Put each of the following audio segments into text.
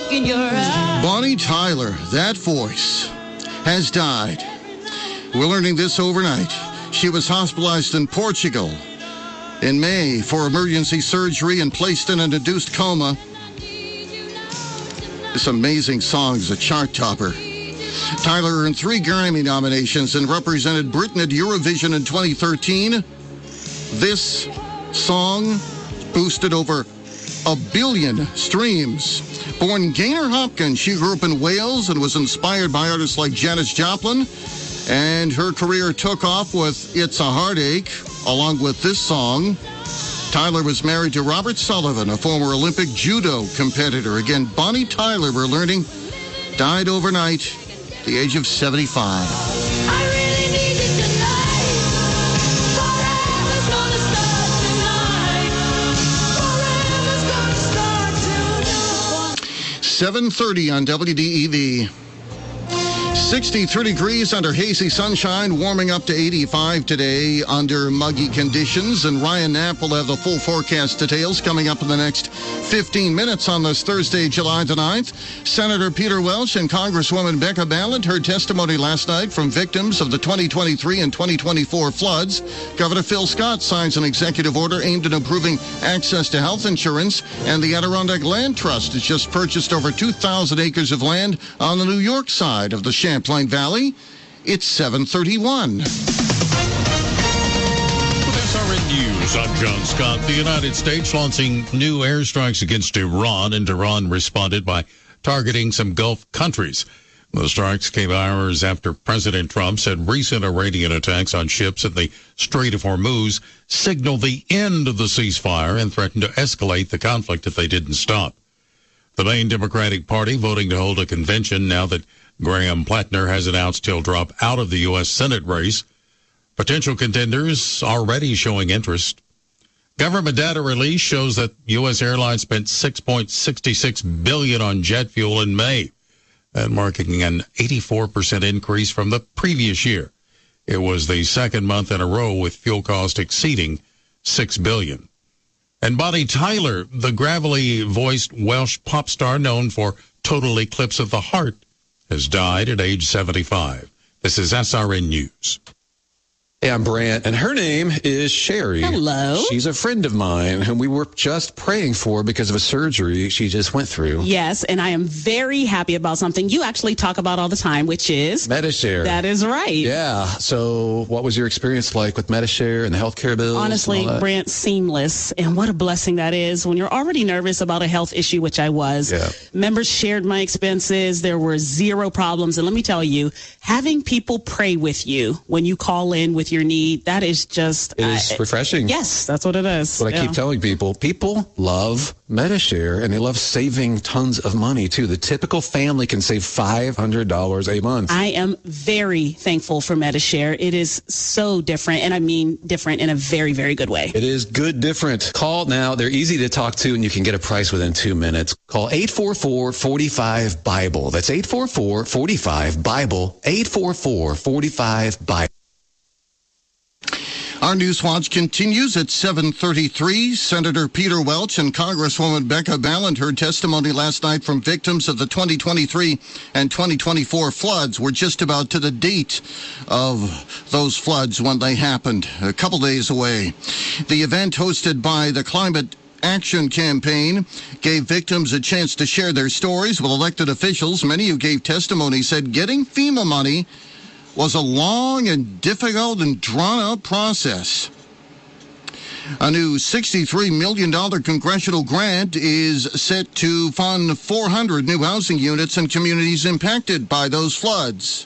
in your eyes. Bonnie Tyler, that voice, has died. We're learning this overnight. She was hospitalized in Portugal in May for emergency surgery and placed in an induced coma. This amazing song is a chart topper. Tyler earned 3 Grammy nominations and represented Britain at Eurovision in 2013. This song boosted over 1 billion streams. Born Gaynor Hopkins, she grew up in Wales and was inspired by artists like Janis Joplin. And her career took off with It's a Heartache, along with this song. Tyler was married to Robert Sullivan, a former Olympic judo competitor. Again, Bonnie Tyler, we're learning, died overnight at the age of 75. I really need you tonight. Forever's gonna start tonight. Forever's gonna start tonight. 7:30 on WDEV. 63 degrees under hazy sunshine, warming up to 85 today under muggy conditions. And Ryan Knapp will have the full forecast details coming up in the next 15 minutes on this Thursday, July the 9th. Senator Peter Welch and Congresswoman Becca Balint heard testimony last night from victims of the 2023 and 2024 floods. Governor Phil Scott signs an executive order aimed at improving access to health insurance. And the Adirondack Land Trust has just purchased over 2,000 acres of land on the New York side of the Champlain Valley. It's 7:31. With SRN News, I'm John Scott. The United States launching new airstrikes against Iran, and Iran responded by targeting some Gulf countries. The strikes came hours after President Trump said recent Iranian attacks on ships in the Strait of Hormuz signaled the end of the ceasefire and threatened to escalate the conflict if they didn't stop. The main Democratic Party voting to hold a convention now that Graham Plattner has announced he'll drop out of the U.S. Senate race. Potential contenders already showing interest. Government data release shows that U.S. airlines spent $6.66 billion on jet fuel in May, and marking an 84% increase from the previous year. It was the second month in a row with fuel cost exceeding $6 billion. And Bonnie Tyler, the gravelly-voiced Welsh pop star known for Total Eclipse of the Heart, has died at age 75. This is SRN News. Hey, I'm Brant, and her name is Sherry. Hello. She's a friend of mine whom we were just praying for because of a surgery she just went through. Yes, and I am very happy about something you actually talk about all the time, which is Medi-Share. That is right. Yeah. So what was your experience like with Medi-Share and the healthcare bills? Honestly, Brant, seamless. And what a blessing that is when you're already nervous about a health issue, which I was. Yeah. Members shared my expenses. There were zero problems. And let me tell you, having people pray with you when you call in with your need, that is just... It is refreshing. Yes, that's what it is. What I keep telling people love Medi-Share, and they love saving tons of money, too. The typical family can save $500 a month. I am very thankful for Medi-Share. It is so different, and I mean different in a very, very good way. It is good different. Call now. They're easy to talk to, and you can get a price within 2 minutes. Call 844-45-BIBLE. That's 844-45-BIBLE. 844-45-BIBLE. Our News Watch continues at 7:33. Senator Peter Welch and Congresswoman Becca Balint heard testimony last night from victims of the 2023 and 2024 floods. We're just about to the date of those floods when they happened, a couple days away. The event, hosted by the Climate Action Campaign, gave victims a chance to share their stories with elected officials. Many who gave testimony said getting FEMA money was a long and difficult and drawn-out process. A new $63 million congressional grant is set to fund 400 new housing units in communities impacted by those floods.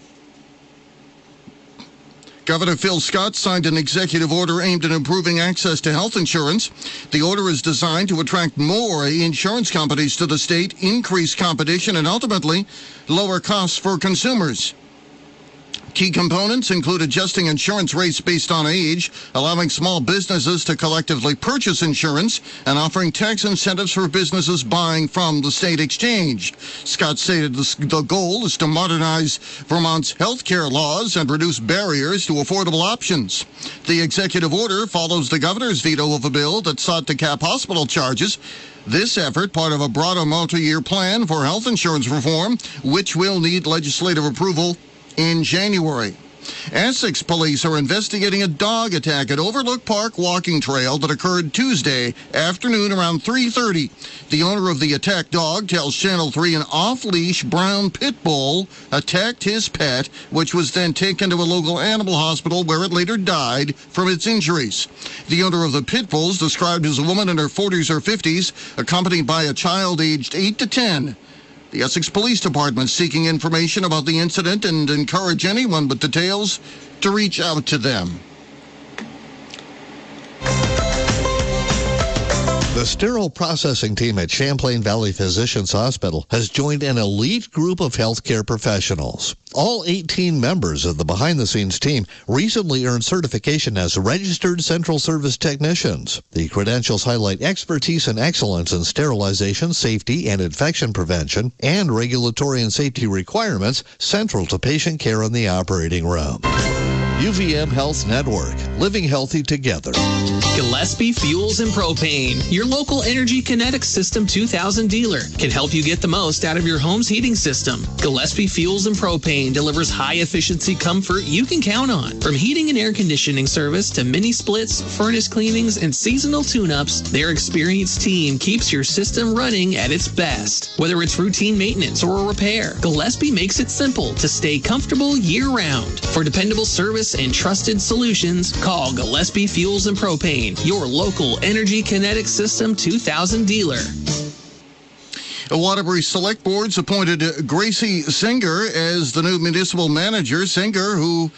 Governor Phil Scott signed an executive order aimed at improving access to health insurance. The order is designed to attract more insurance companies to the state, increase competition, and ultimately lower costs for consumers. Key components include adjusting insurance rates based on age, allowing small businesses to collectively purchase insurance, and offering tax incentives for businesses buying from the state exchange. Scott stated the goal is to modernize Vermont's health care laws and reduce barriers to affordable options. The executive order follows the governor's veto of a bill that sought to cap hospital charges. This effort, part of a broader multi-year plan for health insurance reform, which will need legislative approval in January. Essex police are investigating a dog attack at Overlook Park walking trail that occurred Tuesday afternoon around 3:30. The owner of the attacked dog tells Channel 3 an off-leash brown pit bull attacked his pet, which was then taken to a local animal hospital where it later died from its injuries. The owner of the pit bulls, described as a woman in her 40s or 50s, accompanied by a child aged 8 to 10. The Essex Police Department seeking information about the incident and encourage anyone with details to reach out to them. The sterile processing team at Champlain Valley Physicians Hospital has joined an elite group of healthcare professionals. All 18 members of the behind-the-scenes team recently earned certification as registered central service technicians. The credentials highlight expertise and excellence in sterilization, safety, and infection prevention, and regulatory and safety requirements central to patient care in the operating room. UVM Health Network, living healthy together. Gillespie Fuels and Propane, your local Energy Kinetic System 2000 dealer, can help you get the most out of your home's heating system. Gillespie Fuels and Propane delivers high-efficiency comfort you can count on. From heating and air conditioning service to mini splits, furnace cleanings, and seasonal tune-ups, their experienced team keeps your system running at its best. Whether it's routine maintenance or a repair, Gillespie makes it simple to stay comfortable year-round. For dependable service and trusted solutions, call Gillespie Fuels and Propane, your local Energy Kinetic System 2000 dealer. The Waterbury Select Board's appointed Gracie Singer as the new municipal manager. Singer, who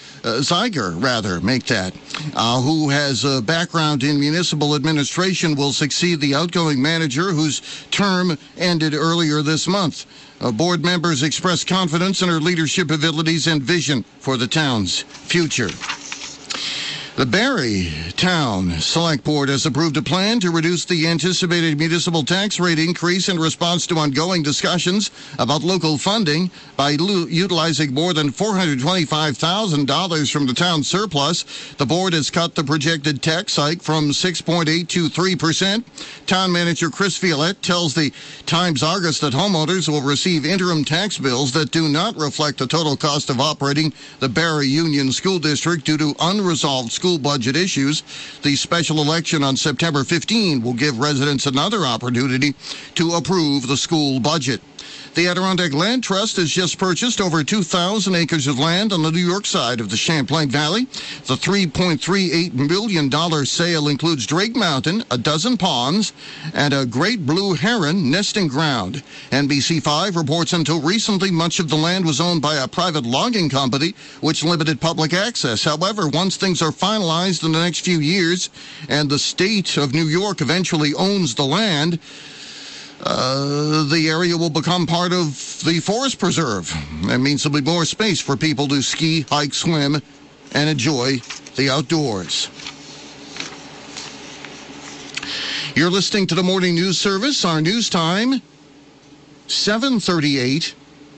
has a background in municipal administration, will succeed the outgoing manager whose term ended earlier this month. Board members expressed confidence in her leadership abilities and vision for the town's future. The Barrie Town Select Board has approved a plan to reduce the anticipated municipal tax rate increase in response to ongoing discussions about local funding by utilizing more than $425,000 from the town surplus. The board has cut the projected tax hike from 6.8% to 3%. Town manager Chris Violette tells the Times-Argus that homeowners will receive interim tax bills that do not reflect the total cost of operating the Barrie Union School District due to unresolved school budget issues. The special election on September 15 will give residents another opportunity to approve the school budget. The Adirondack Land Trust has just purchased over 2,000 acres of land on the New York side of the Champlain Valley. The $3.38 million sale includes Drake Mountain, a dozen ponds, and a great blue heron nesting ground. NBC5 reports until recently, much of the land was owned by a private logging company, which limited public access. However, once things are finalized in the next few years and the state of New York eventually owns the land, the area will become part of the forest preserve. That means there'll be more space for people to ski, hike, swim, and enjoy the outdoors. You're listening to the Morning News Service. Our news time, 7:38.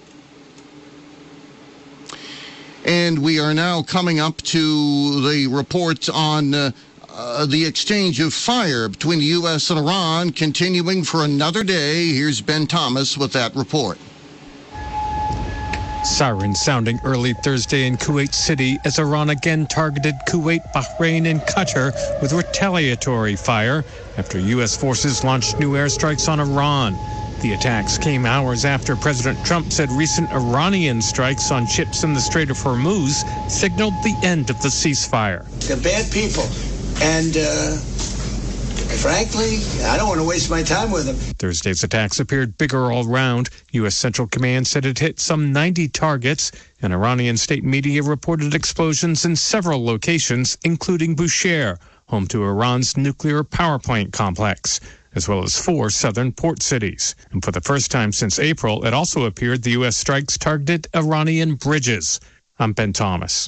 And we are now coming up to the report on the exchange of fire between the U.S. and Iran continuing for another day. Here's Ben Thomas with that report. Sirens sounding early Thursday in Kuwait City as Iran again targeted Kuwait, Bahrain, and Qatar with retaliatory fire after U.S. forces launched new airstrikes on Iran. The attacks came hours after President Trump said recent Iranian strikes on ships in the Strait of Hormuz signaled the end of the ceasefire. They're bad people. And frankly, I don't want to waste my time with them. Thursday's attacks appeared bigger all round. U.S. Central Command said it hit some 90 targets, and Iranian state media reported explosions in several locations, including Bushehr, home to Iran's nuclear power plant complex, as well as 4 southern port cities. And for the first time since April, it also appeared the U.S. strikes targeted Iranian bridges. I'm Ben Thomas.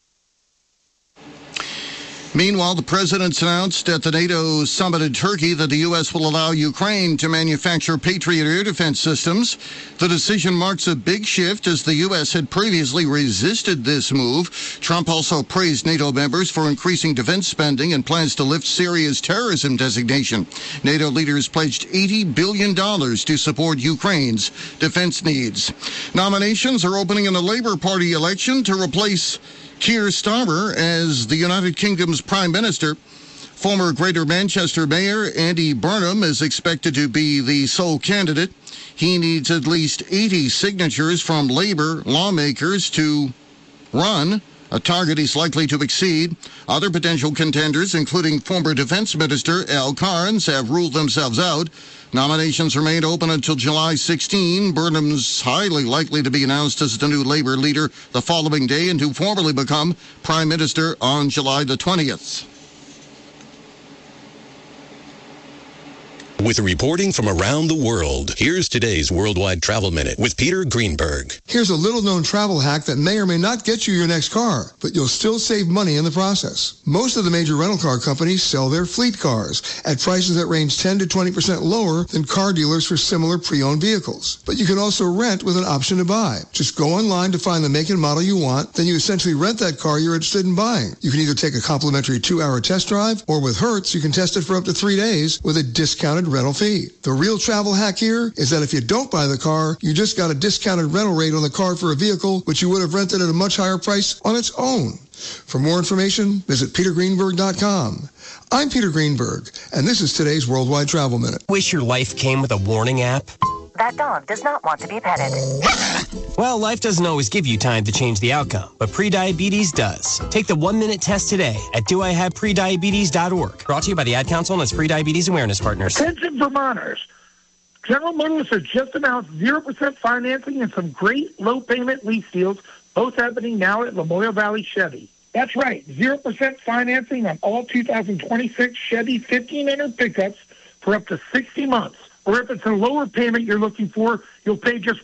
Meanwhile, the president's announced at the NATO summit in Turkey that the U.S. will allow Ukraine to manufacture Patriot air defense systems. The decision marks a big shift as the U.S. had previously resisted this move. Trump also praised NATO members for increasing defense spending and plans to lift Syria's terrorism designation. NATO leaders pledged $80 billion to support Ukraine's defense needs. Nominations are opening in the Labour Party election to replace Keir Starmer as the United Kingdom's Prime Minister. Former Greater Manchester Mayor Andy Burnham is expected to be the sole candidate. He needs at least 80 signatures from Labour lawmakers to run, a target he's likely to exceed. Other potential contenders, including former Defense Minister Al Carnes, have ruled themselves out. Nominations remain open until July 16. Burnham's highly likely to be announced as the new Labour leader the following day and to formally become Prime Minister on July the 20th. With reporting from around the world, here's today's Worldwide Travel Minute with Peter Greenberg. Here's a little-known travel hack that may or may not get you your next car, but you'll still save money in the process. Most of the major rental car companies sell their fleet cars at prices that range 10 to 20% lower than car dealers for similar pre-owned vehicles. But you can also rent with an option to buy. Just go online to find the make and model you want, then you essentially rent that car you're interested in buying. You can either take a complimentary 2-hour test drive, or with Hertz, you can test it for up to 3 days with a discounted rental fee. The real travel hack here is that if you don't buy the car, you just got a discounted rental rate on the car for a vehicle which you would have rented at a much higher price on its own. For more information, visit petergreenberg.com. I'm Peter Greenberg, and this is today's Worldwide Travel Minute. Wish your life came with a warning app? That dog does not want to be petted. Well, life doesn't always give you time to change the outcome, but prediabetes does. Take the 1-minute test today at doihaveprediabetes.org. Brought to you by the Ad Council and its Prediabetes Awareness Partners. Attention Vermonters. General Motors has just announced 0% financing and some great low-payment lease deals, both happening now at Lamoille Valley Chevy. That's right, 0% financing on all 2026 Chevy 1500 pickups for up to 60 months. Or if it's a lower payment you're looking for, you'll pay just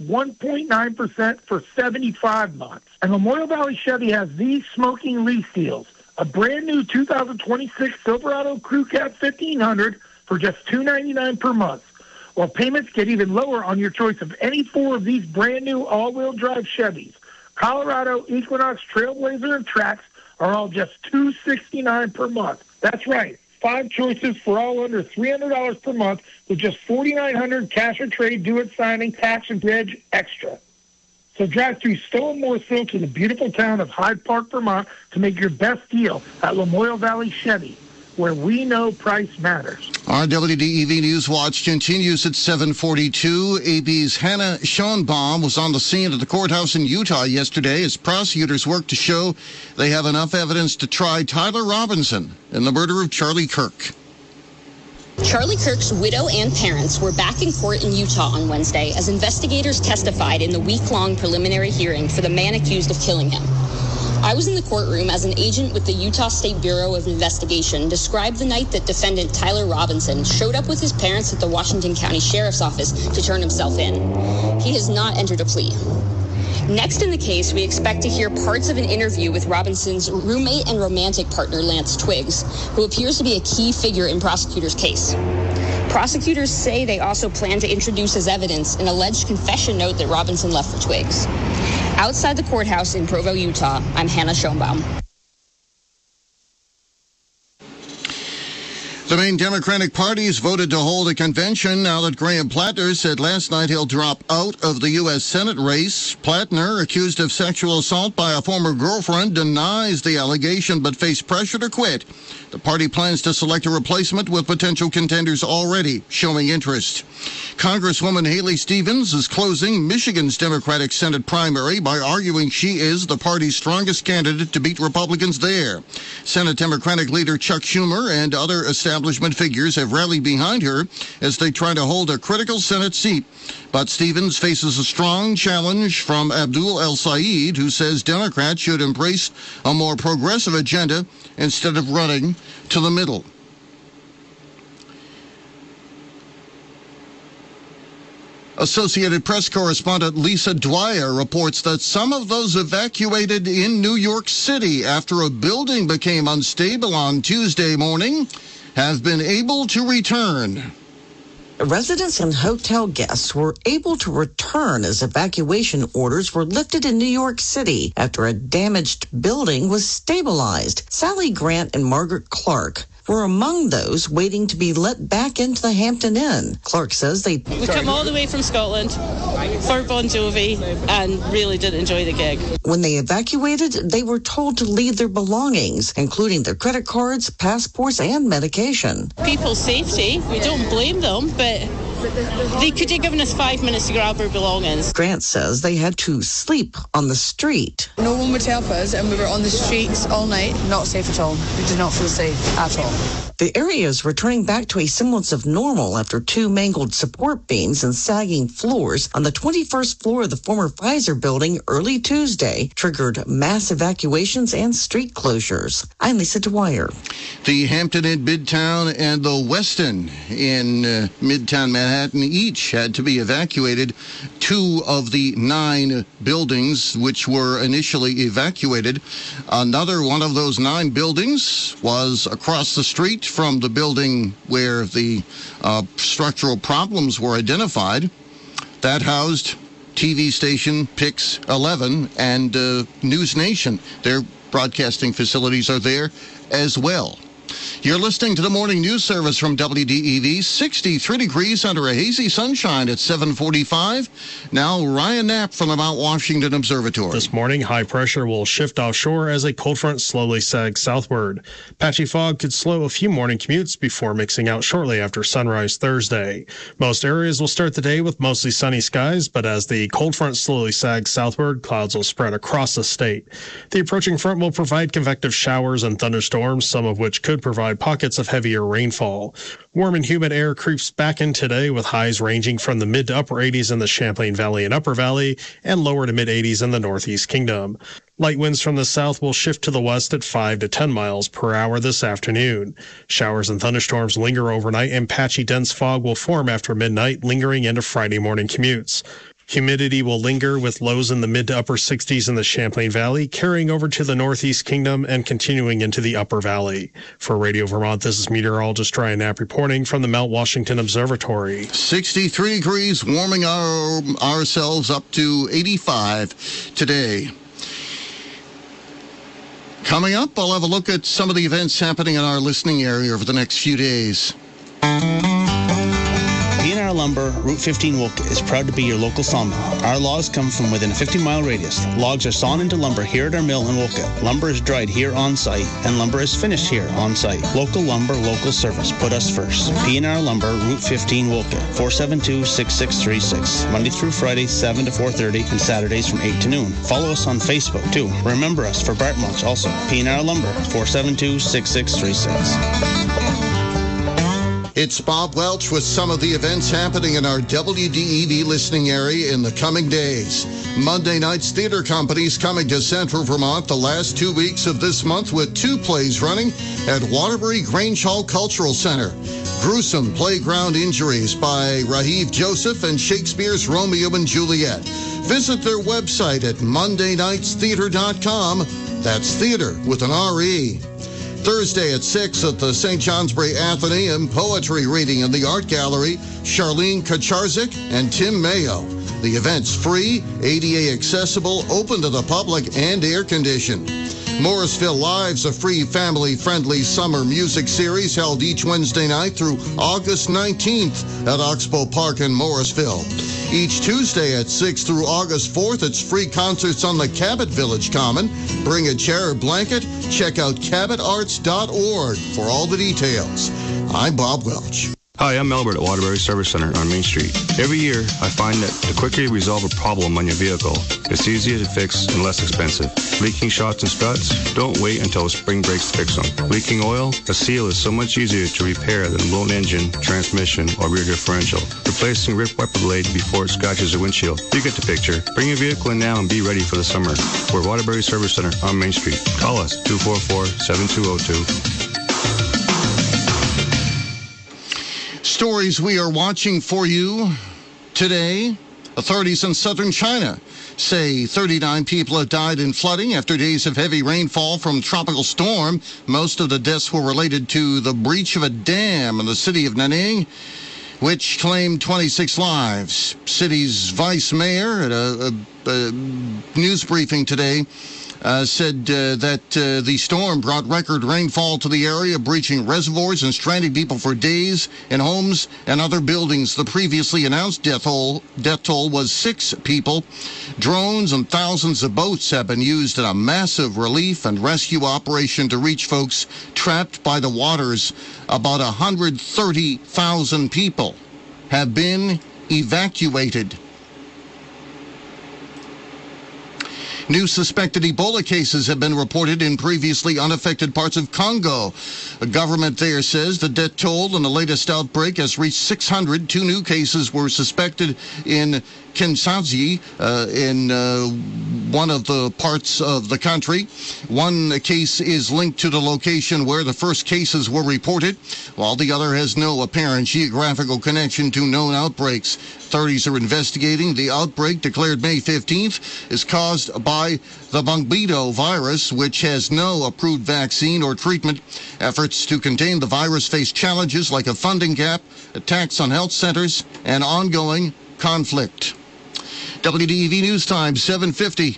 1.9% for 75 months. And Lamoille Valley Chevy has these smoking lease deals. A brand new 2026 Silverado Crew Cab 1500 for just $299 per month. While payments get even lower on your choice of any 4 of these brand new all-wheel drive Chevys. Colorado, Equinox, Trailblazer, and Trax are all just $269 per month. That's right. 5 choices for all under $300 per month with just $4,900 cash or trade due at signing, tax and reg extra. So drive through Stowe and Morrisville to the beautiful town of Hyde Park, Vermont to make your best deal at Lamoille Valley Chevy, where we know price matters. Our WDEV News Watch continues at 7:42. AB's Hannah Schoenbaum was on the scene at the courthouse in Utah yesterday as prosecutors work to show they have enough evidence to try Tyler Robinson in the murder of Charlie Kirk. Charlie Kirk's widow and parents were back in court in Utah on Wednesday as investigators testified in the week-long preliminary hearing for the man accused of killing him. I was in the courtroom as an agent with the Utah State Bureau of Investigation described the night that defendant Tyler Robinson showed up with his parents at the Washington County Sheriff's Office to turn himself in. He has not entered a plea. Next in the case, we expect to hear parts of an interview with Robinson's roommate and romantic partner, Lance Twiggs, who appears to be a key figure in prosecutors' case. Prosecutors say they also plan to introduce as evidence an alleged confession note that Robinson left for Twiggs. Outside the courthouse in Provo, Utah, I'm Hannah Schoenbaum. The main Democratic parties voted to hold a convention now that Graham Plattner said last night he'll drop out of the U.S. Senate race. Plattner, accused of sexual assault by a former girlfriend, denies the allegation but faced pressure to quit. The party plans to select a replacement with potential contenders already showing interest. Congresswoman Haley Stevens is closing Michigan's Democratic Senate primary by arguing she is the party's strongest candidate to beat Republicans there. Senate Democratic leader Chuck Schumer and other establishment figures have rallied behind her as they try to hold a critical Senate seat. But Stevens faces a strong challenge from Abdul El-Sayed, who says Democrats should embrace a more progressive agenda instead of running to the middle. Associated Press correspondent Lisa Dwyer reports that some of those evacuated in New York City after a building became unstable on Tuesday morning have been able to return. Residents and hotel guests were able to return as evacuation orders were lifted in New York City after a damaged building was stabilized. Sally Grant and Margaret Clark were among those waiting to be let back into the Hampton Inn. Clark says We come all the way from Scotland for Bon Jovi and really did enjoy the gig. When they evacuated, they were told to leave their belongings, including their credit cards, passports, and medication. People's safety, we don't blame them, but they could have given us 5 minutes to grab our belongings. Grant says they had to sleep on the street. No one would help us, and we were on the streets all night. Not safe at all. We did not feel safe at all. The area is returning back to a semblance of normal after 2 mangled support beams and sagging floors on the 21st floor of the former Pfizer building early Tuesday triggered mass evacuations and street closures. I'm Lisa Dwyer. The Hampton Inn Midtown and the Westin in Midtown Manhattan each had to be evacuated. 2 of the 9 buildings which were initially evacuated. Another one of those 9 buildings was across the street from the building where the structural problems were identified. That housed TV station Pix 11 and News Nation. Their broadcasting facilities are there as well. You're listening to the Morning News Service from WDEV. 63 degrees under a hazy sunshine at 7:45. Now, Ryan Knapp from the Mount Washington Observatory. This morning, high pressure will shift offshore as a cold front slowly sags southward. Patchy fog could slow a few morning commutes before mixing out shortly after sunrise Thursday. Most areas will start the day with mostly sunny skies, but as the cold front slowly sags southward, clouds will spread across the state. The approaching front will provide convective showers and thunderstorms, some of which could provide pockets of heavier rainfall. Warm and humid air creeps back in today with highs ranging from the mid to upper 80s in the Champlain Valley and Upper Valley and lower to mid 80s in the Northeast Kingdom. Light winds from the south will shift to the west at 5 to 10 miles per hour this afternoon. Showers and thunderstorms linger overnight and patchy dense fog will form after midnight, lingering into Friday morning commutes. Humidity will linger with lows in the mid to upper 60s in the Champlain Valley, carrying over to the Northeast Kingdom and continuing into the Upper Valley. For Radio Vermont, this is meteorologist Ryan Knapp reporting from the Mount Washington Observatory. 63 degrees, warming ourselves up to 85 today. Coming up, I'll have a look at some of the events happening in our listening area over the next few days. P&R Lumber, Route 15 Wolcott is proud to be your local sawmill. Our logs come from within a 50-mile radius. Logs are sawn into lumber here at our mill in Wolcott. Lumber is dried here on site, and lumber is finished here on site. Local lumber, local service. Put us first. P&R Lumber, Route 15 Wolcott, 472-6636. Monday through Friday, 7 to 4:30, and Saturdays from 8 to noon. Follow us on Facebook, too. Remember us for Bart Mulch also. P&R Lumber, 472-6636. It's Bob Welch with some of the events happening in our WDEV listening area in the coming days. Monday night's theater companies coming to Central Vermont the last 2 weeks of this month with 2 plays running at Waterbury Grange Hall Cultural Center. Gruesome Playground Injuries by Raheem Joseph and Shakespeare's Romeo and Juliet. Visit their website at mondaynightstheater.com. That's theater with an R-E. Thursday at 6 at the St. Johnsbury Athenaeum, poetry reading in the Art Gallery, Charlene Kacharzik and Tim Mayo. The event's free, ADA accessible, open to the public, and air-conditioned. Morrisville Live's a free, family-friendly summer music series held each Wednesday night through August 19th at Oxbow Park in Morrisville. Each Tuesday at 6 through August 4th, it's free concerts on the Cabot Village Common. Bring a chair or blanket. Check out cabotarts.org for all the details. I'm Bob Welch. Hi, I'm Albert at Waterbury Service Center on Main Street. Every year, I find that the quicker you resolve a problem on your vehicle, it's easier to fix and less expensive. Leaking shocks and struts? Don't wait until spring breaks to fix them. Leaking oil? A seal is so much easier to repair than a blown engine, transmission, or rear differential. Replacing ripped wiper blade before it scratches the windshield. You get the picture. Bring your vehicle in now and be ready for the summer. We're Waterbury Service Center on Main Street. Call us, 244-7202. Stories we are watching for you Today, authorities in southern China say 39 people have died in flooding after days of heavy rainfall from a tropical storm. Most of the deaths were related to the breach of a dam in the city of Nanning, which claimed 26 lives. City's vice mayor at a news briefing today said that the storm brought record rainfall to the area, breaching reservoirs and stranding people for days in homes and other buildings. The previously announced death toll was 6 people. Drones and thousands of boats have been used in a massive relief and rescue operation to reach folks trapped by the waters. About 130,000 people have been evacuated. New suspected Ebola cases have been reported in previously unaffected parts of Congo. The government there says the death toll in the latest outbreak has reached 600. 2 new cases were suspected in Kinshasa, in one of the parts of the country. One case is linked to the location where the first cases were reported, while the other has no apparent geographical connection to known outbreaks. Authorities are investigating. The outbreak, declared May 15th, is caused by the Bundibugyo virus, which has no approved vaccine or treatment. Efforts to contain the virus face challenges like a funding gap, attacks on health centers, and ongoing conflict. WDEV News Time, 7:50.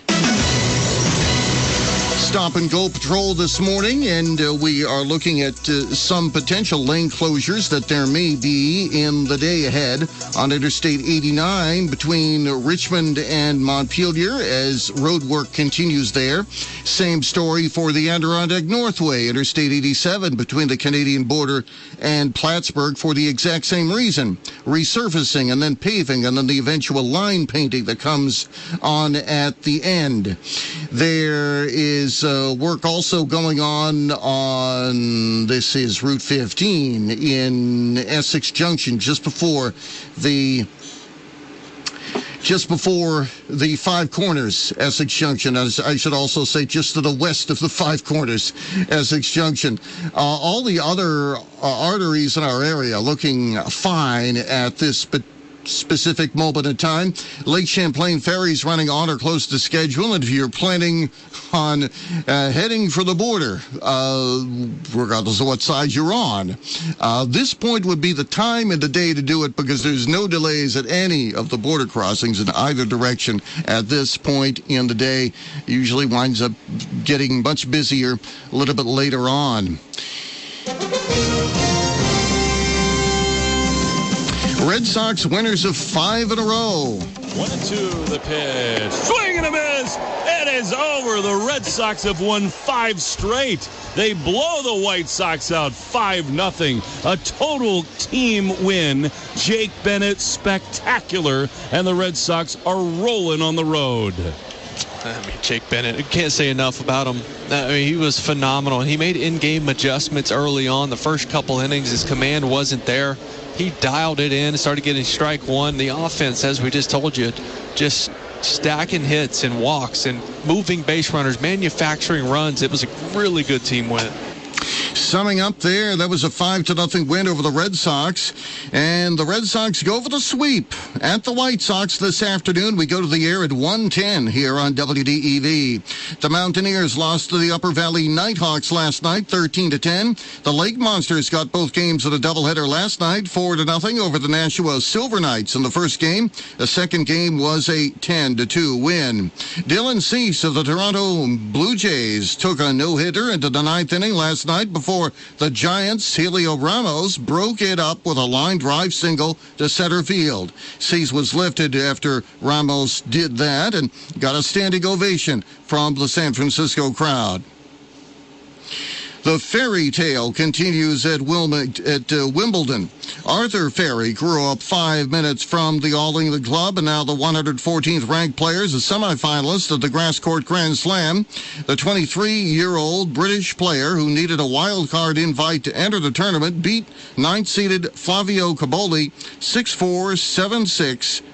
Stop and go patrol this morning, and we are looking at some potential lane closures that there may be in the day ahead on Interstate 89 between Richmond and Montpelier as road work continues there. Same story for the Adirondack Northway, Interstate 87 between the Canadian border and Plattsburgh for the exact same reason. Resurfacing and then paving and then the eventual line painting that comes on at the end. There is work also going on, this is Route 15 in Essex Junction, just before the Five Corners, Essex Junction. I should also say just to the west of the Five Corners, Essex Junction. All the other arteries in our area looking fine at this specific moment in time. Lake Champlain Ferry's running on or close to schedule, and if you're planning on heading for the border, regardless of what side you're on, this point would be the time in the day to do it because there's no delays at any of the border crossings in either direction at this point in the day. Usually winds up getting much busier a little bit later on. Red Sox winners of 5 in a row. 1-2 the pitch. Swing and a miss. It is over. The Red Sox have won 5 straight. They blow the White Sox out 5-0. A total team win. Jake Bennett, spectacular. And the Red Sox are rolling on the road. I mean, Jake Bennett, I can't say enough about him. I mean, he was phenomenal. He made in-game adjustments early on. The first couple innings, his command wasn't there. He dialed it in, started getting strike one. The offense, as we just told you, just stacking hits and walks and moving base runners, manufacturing runs. It was a really good team win. Summing up there, that was a 5-0 win over the Red Sox. And the Red Sox go for the sweep at the White Sox this afternoon. We go to the air at 1:10 here on WDEV. The Mountaineers lost to the Upper Valley Nighthawks last night, 13-10. The Lake Monsters got both games at a doubleheader last night, 4-0 over the Nashua Silver Knights in the first game. The second game was a 10-2 win. Dylan Cease of the Toronto Blue Jays took a no-hitter into the ninth inning last night before the Giants' Helio Ramos broke it up with a line drive single to center field. Cease was lifted after Ramos did that and got a standing ovation from the San Francisco crowd. The fairy tale continues at Wimbledon. Arthur Ferry grew up 5 minutes from the All England Club and now the 114th ranked player is a semifinalist of the Grass Court Grand Slam. The 23-year-old British player who needed a wild card invite to enter the tournament beat 9th-seeded Flavio Caboli 6-4, 7-6,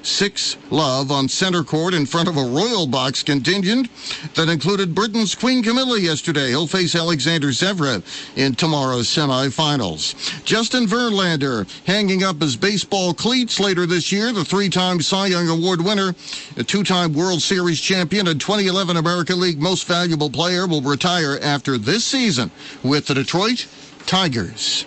6-Love on center court in front of a Royal Box contingent that included Britain's Queen Camilla yesterday. He'll face Alexander Zverev in tomorrow's semifinals. Justin Verlander hanging up his baseball cleats later this year. The 3-time Cy Young Award winner, a 2-time World Series champion, and 2011 American League Most Valuable Player will retire after this season with the Detroit Tigers.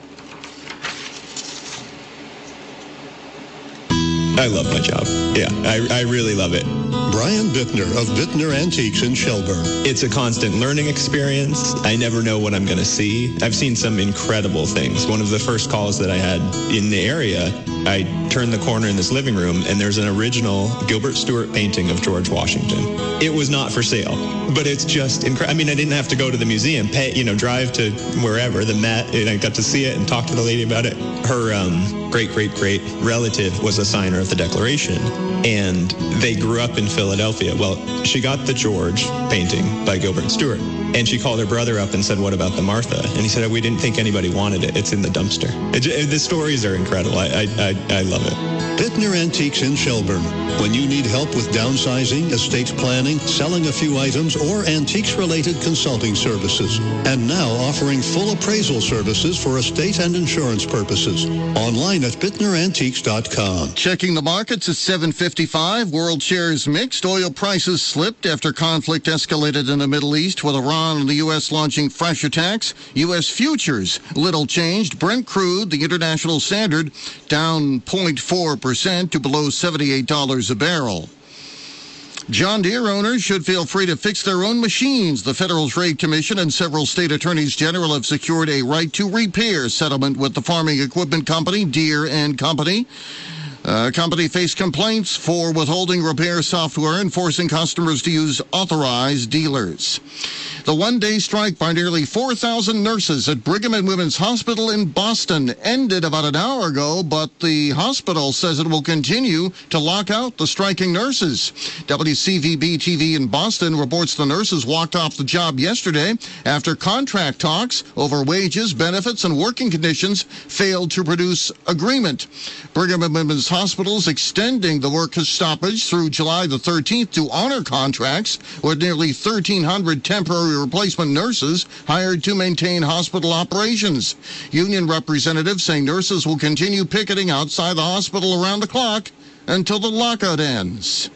I love my job. Yeah, I really love it. Brian Bittner of Bittner Antiques in Shelburne. It's a constant learning experience. I never know what I'm going to see. I've seen some incredible things. One of the first calls that I had in the area, I turned the corner in this living room, and there's an original Gilbert Stuart painting of George Washington. It was not for sale, but it's just incredible. I mean, I didn't have to go to the museum, drive to wherever, the Met, and I got to see it and talk to the lady about it. Her great-great-great relative was a signer of the Declaration, and they grew up in Philadelphia. Well, she got the George painting by Gilbert Stuart, and she called her brother up and said, "What about the Martha?" And he said, "We didn't think anybody wanted it. It's in the dumpster." The stories are incredible. I love it. Bittner Antiques in Shelburne. When you need help with downsizing, estate planning, selling a few items, or antiques-related consulting services. And now offering full appraisal services for estate and insurance purposes. Online at BittnerAntiques.com. Checking the markets at 7:55. World shares mixed. Oil prices slipped after conflict escalated in the Middle East, with Iran and the U.S. launching fresh attacks. U.S. futures, little changed. Brent crude, the international standard, down 0.4% to below $78 a barrel. John Deere owners should feel free to fix their own machines. The Federal Trade Commission and several state attorneys general have secured a right to repair settlement with the farming equipment company, Deere & Company. Company faced complaints for withholding repair software and forcing customers to use authorized dealers. The one-day strike by nearly 4,000 nurses at Brigham and Women's Hospital in Boston ended about an hour ago, but the hospital says it will continue to lock out the striking nurses. WCVB-TV in Boston reports the nurses walked off the job yesterday after contract talks over wages, benefits, and working conditions failed to produce agreement. Brigham and Women's Hospital is extending the work stoppage through July the 13th to honor contracts with nearly 1,300 temporary replacement nurses hired to maintain hospital operations. Union representatives say nurses will continue picketing outside the hospital around the clock until the lockout ends.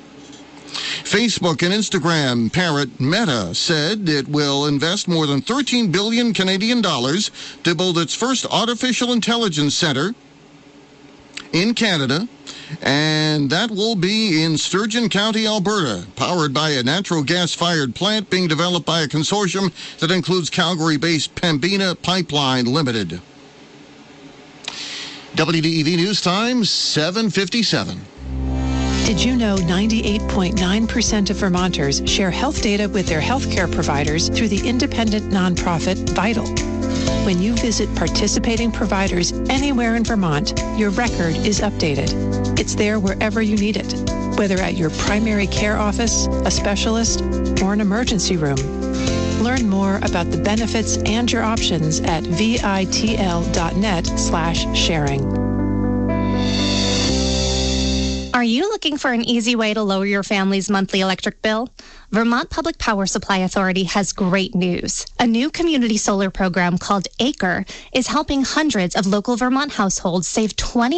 Facebook and Instagram parent Meta said it will invest more than 13 billion Canadian dollars to build its first artificial intelligence center in Canada, and that will be in Sturgeon County, Alberta, powered by a natural gas-fired plant being developed by a consortium that includes Calgary-based Pembina Pipeline Limited. WDEV News Time, 7:57. Did you know 98.9% of Vermonters share health data with their healthcare providers through the independent nonprofit Vital? When you visit participating providers anywhere in Vermont, your record is updated. It's there wherever you need it, whether at your primary care office, a specialist, or an emergency room. Learn more about the benefits and your options at vitl.net/sharing. Are you looking for an easy way to lower your family's monthly electric bill? Vermont Public Power Supply Authority has great news. A new community solar program called ACRE is helping hundreds of local Vermont households save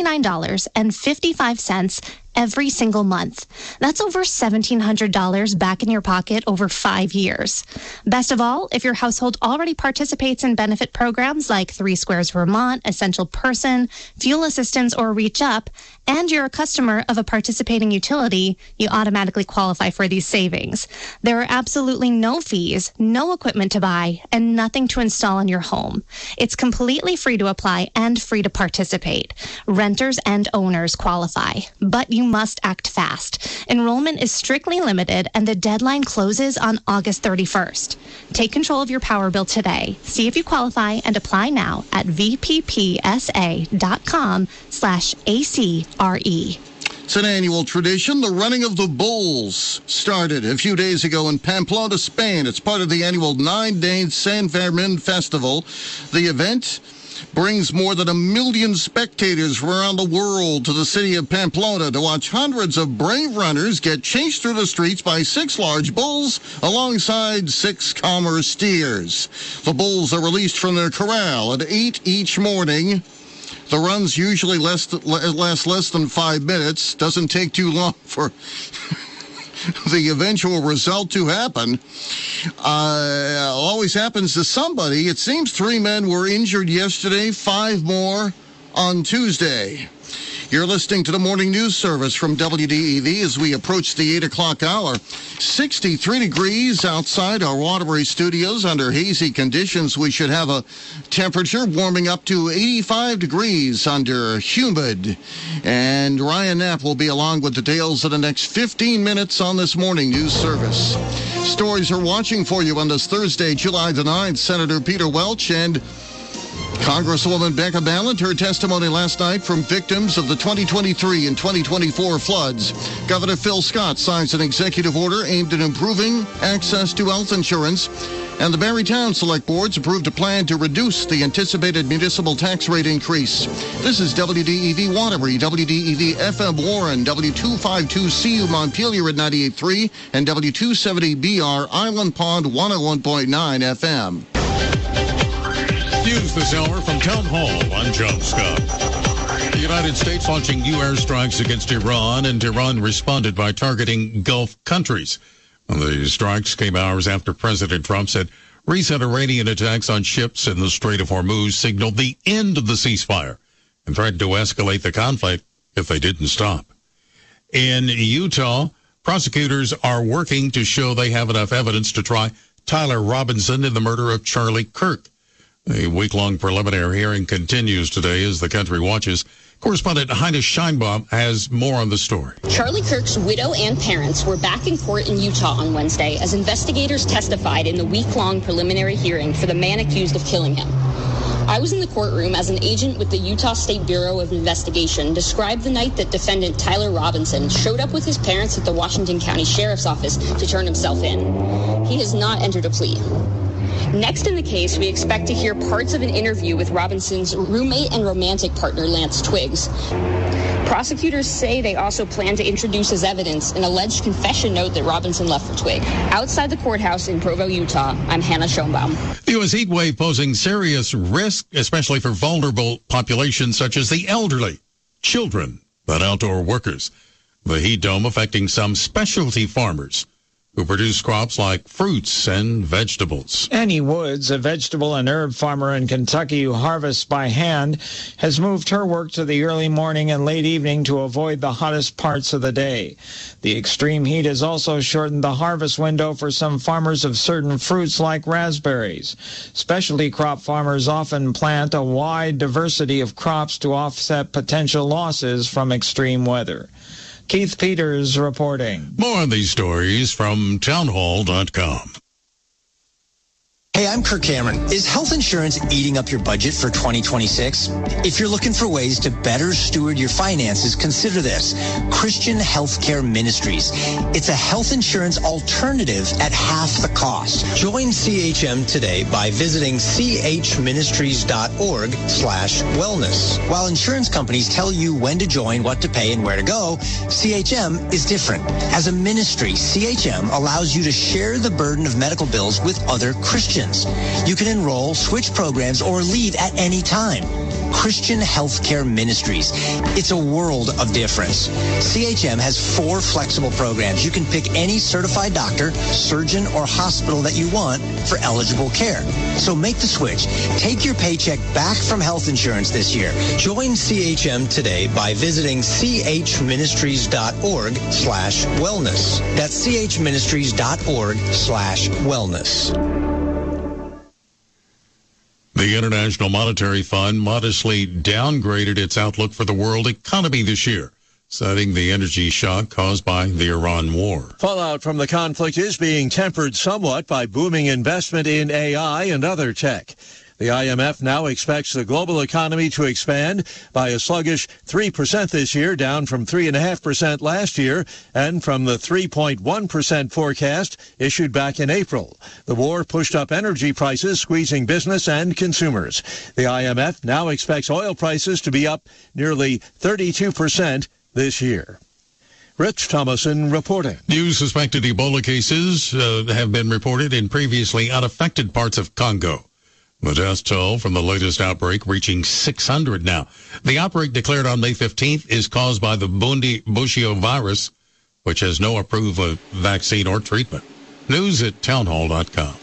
$29.55 every single month. That's over $1,700 back in your pocket over 5 years. Best of all, if your household already participates in benefit programs like 3 Squares Vermont, Essential Person, Fuel Assistance, or Reach Up, and you're a customer of a participating utility, you automatically qualify for these savings. There are absolutely no fees, no equipment to buy, and nothing to install in your home. It's completely free to apply and free to participate. Renters and owners qualify, but you must act fast. Enrollment is strictly limited, and the deadline closes on August 31st. Take control of your power bill today. See if you qualify and apply now at vppsa.com/ACRE. It's an annual tradition. The running of the bulls started a few days ago in Pamplona, Spain. It's part of the annual 9-day San Fermin Festival. The event brings more than 1 million spectators from around the world to the city of Pamplona to watch hundreds of brave runners get chased through the streets by 6 large bulls alongside 6 calmer steers. The bulls are released from their corral at 8 each morning. The runs usually last less than 5 minutes. Doesn't take too long for the eventual result to happen. Always happens to somebody. It seems 3 men were injured yesterday, 5 more on Tuesday. You're listening to the Morning News Service from WDEV as we approach the 8 o'clock hour. 63 degrees outside our Waterbury studios. Under hazy conditions, we should have a temperature warming up to 85 degrees under humid. And Ryan Knapp will be along with details in the next 15 minutes on this Morning News Service. Stories are watching for you on this Thursday, July the 9th. Senator Peter Welch and Congresswoman Becca Balint, her testimony last night from victims of the 2023 and 2024 floods. Governor Phil Scott signs an executive order aimed at improving access to health insurance. And the Barrytown Select Boards approved a plan to reduce the anticipated municipal tax rate increase. This is WDEV Waterbury, WDEV FM Warren, W252CU Montpelier at 98.3, and W270BR Island Pond 101.9 FM. News this hour from Town Hall. I'm John Scott. The United States launching new airstrikes against Iran, and Iran responded by targeting Gulf countries. The strikes came hours after President Trump said recent Iranian attacks on ships in the Strait of Hormuz signaled the end of the ceasefire and threatened to escalate the conflict if they didn't stop. In Utah, prosecutors are working to show they have enough evidence to try Tyler Robinson in the murder of Charlie Kirk. A week-long preliminary hearing continues today as the country watches. Correspondent Heine Scheinbaum has more on the story. Charlie Kirk's widow and parents were back in court in Utah on Wednesday as investigators testified in the week-long preliminary hearing for the man accused of killing him. I was in the courtroom as an agent with the Utah State Bureau of Investigation described the night that defendant Tyler Robinson showed up with his parents at the Washington County Sheriff's Office to turn himself in. He has not entered a plea. Next in the case, we expect to hear parts of an interview with Robinson's roommate and romantic partner, Lance Twiggs. Prosecutors say they also plan to introduce as evidence an alleged confession note that Robinson left for Twigg. Outside the courthouse in Provo, Utah, I'm Hannah Schoenbaum. The U.S. heat wave posing serious risk, especially for vulnerable populations such as the elderly, children, and outdoor workers. The heat dome affecting some specialty farmers who produce crops like fruits and vegetables. Annie Woods, a vegetable and herb farmer in Kentucky who harvests by hand, has moved her work to the early morning and late evening to avoid the hottest parts of the day. The extreme heat has also shortened the harvest window for some farmers of certain fruits like raspberries. Specialty crop farmers often plant a wide diversity of crops to offset potential losses from extreme weather. Keith Peters reporting. More on these stories from townhall.com. Hey, I'm Kirk Cameron. Is health insurance eating up your budget for 2026? If you're looking for ways to better steward your finances, consider this. Christian Healthcare Ministries. It's a health insurance alternative at half the cost. Join CHM today by visiting chministries.org/wellness. While insurance companies tell you when to join, what to pay, and where to go, CHM is different. As a ministry, CHM allows you to share the burden of medical bills with other Christians. You can enroll, switch programs, or leave at any time. Christian Healthcare Ministries. It's a world of difference. CHM has 4 flexible programs. You can pick any certified doctor, surgeon, or hospital that you want for eligible care. So make the switch. Take your paycheck back from health insurance this year. Join CHM today by visiting chministries.org/wellness. That's chministries.org/wellness. The International Monetary Fund modestly downgraded its outlook for the world economy this year, citing the energy shock caused by the Iran war. Fallout from the conflict is being tempered somewhat by booming investment in AI and other tech. The IMF now expects the global economy to expand by a sluggish 3% this year, down from 3.5% last year and from the 3.1% forecast issued back in April. The war pushed up energy prices, squeezing business and consumers. The IMF now expects oil prices to be up nearly 32% this year. Rich Thomason reporting. New suspected Ebola cases have been reported in previously unaffected parts of Congo. The death toll from the latest outbreak reaching 600 now. The outbreak declared on May 15th is caused by the Bundi-Bushio virus, which has no approved vaccine or treatment. News at townhall.com.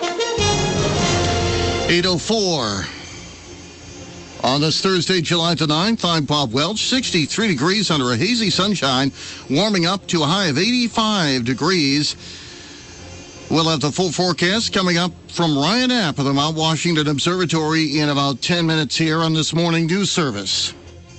8:04. On this Thursday, July the 9th, I'm Bob Welch. 63 degrees under a hazy sunshine, warming up to a high of 85 degrees. We'll have the full forecast coming up from Ryan Knapp of the Mount Washington Observatory in about 10 minutes here on this morning news service.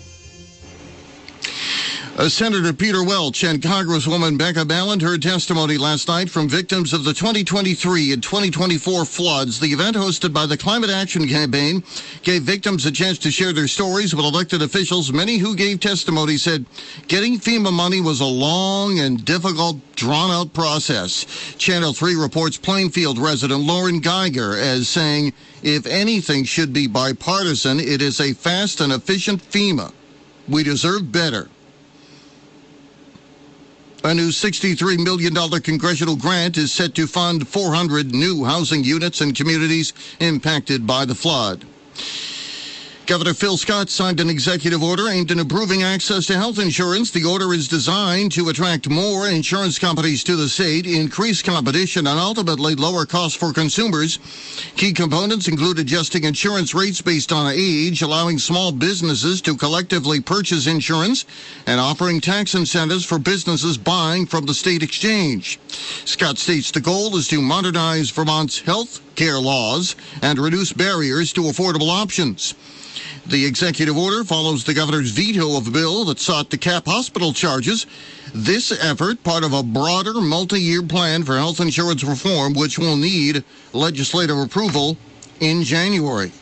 Senator Peter Welch and Congresswoman Becca Balint heard testimony last night from victims of the 2023 and 2024 floods. The event, hosted by the Climate Action Campaign, gave victims a chance to share their stories with elected officials. Many who gave testimony said getting FEMA money was a long and difficult, drawn-out process. Channel 3 reports Plainfield resident Lauren Geiger as saying, if anything should be bipartisan, it is a fast and efficient FEMA. We deserve better. A new $63 million congressional grant is set to fund 400 new housing units in communities impacted by the flood. Governor Phil Scott signed an executive order aimed at improving access to health insurance. The order is designed to attract more insurance companies to the state, increase competition, and ultimately lower costs for consumers. Key components include adjusting insurance rates based on age, allowing small businesses to collectively purchase insurance, and offering tax incentives for businesses buying from the state exchange. Scott states the goal is to modernize Vermont's health care laws and reduce barriers to affordable options. The executive order follows the governor's veto of a bill that sought to cap hospital charges. This effort, part of a broader multi-year plan for health insurance reform, which will need legislative approval in January.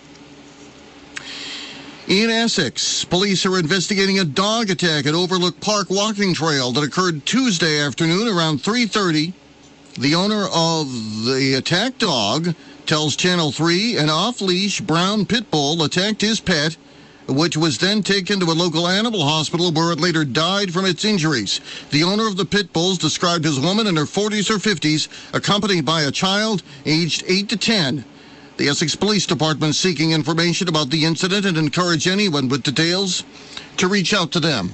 In Essex, police are investigating a dog attack at Overlook Park walking trail that occurred Tuesday afternoon around 3:30. The owner of the attacked dog tells Channel 3 an off-leash brown pit bull attacked his pet, which was then taken to a local animal hospital where it later died from its injuries. The owner of the pit bulls described his woman in her 40s or 50s, accompanied by a child aged 8 to 10. The Essex Police Department is seeking information about the incident and encourage anyone with details to reach out to them.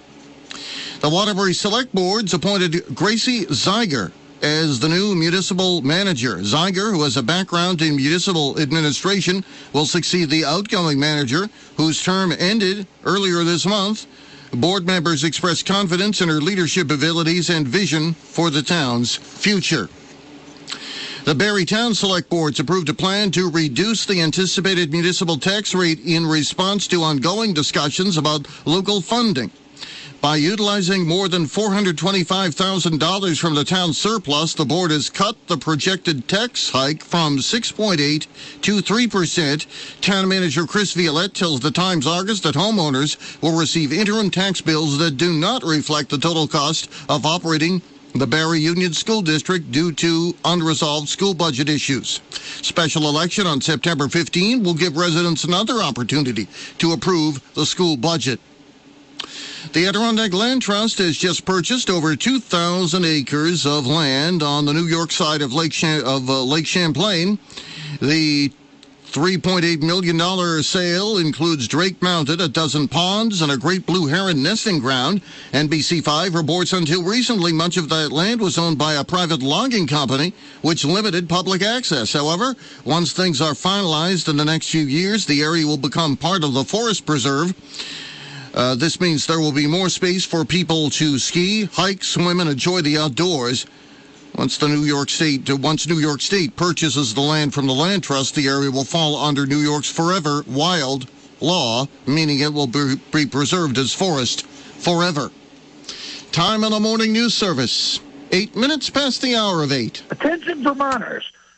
The Waterbury Select Board's appointed Gracie Zeiger as the new municipal manager. Zeiger, who has a background in municipal administration, will succeed the outgoing manager, whose term ended earlier this month. Board members expressed confidence in her leadership abilities and vision for the town's future. The Barre Town Select Boards approved a plan to reduce the anticipated municipal tax rate in response to ongoing discussions about local funding. By utilizing more than $425,000 from the town's surplus, the board has cut the projected tax hike from 6.8% to 3%. Town manager Chris Violette tells the Times-Argus that homeowners will receive interim tax bills that do not reflect the total cost of operating the Barre Union School District due to unresolved school budget issues. Special election on September 15 will give residents another opportunity to approve the school budget. The Adirondack Land Trust has just purchased over 2,000 acres of land on the New York side of Lake Champlain. The $3.8 million sale includes Drake Mountain, a dozen ponds, and a great blue heron nesting ground. NBC5 reports until recently, much of that land was owned by a private logging company, which limited public access. However, once things are finalized in the next few years, the area will become part of the forest preserve. This means there will be more space for people to ski, hike, swim, and enjoy the outdoors. Once New York State purchases the land from the Land Trust, the area will fall under New York's Forever Wild law, meaning it will be preserved as forest forever. Time on the morning news service, 8 minutes past the hour of 8. Attention Vermonters.